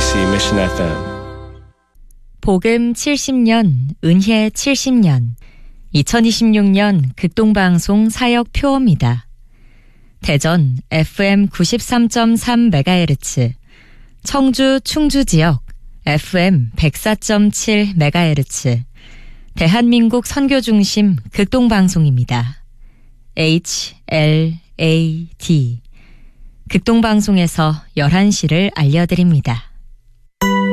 KBC Mission FM. 복음 70년, 은혜 70년, 2026년 극동방송 사역 표어입니다. 대전 FM 93.3MHz, 청주 충주 지역 FM 104.7MHz, 대한민국 선교중심 극동방송입니다. HLAD, 극동방송에서 11시를 알려드립니다.